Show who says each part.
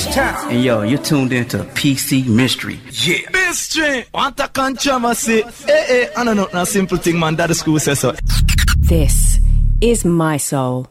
Speaker 1: H-Town. And yo, you're tuned into PC Mystery.
Speaker 2: Yeah. Mystery. Want a controversy? I don't know. Simple thing, man. That the school says so.
Speaker 3: This is My Soul.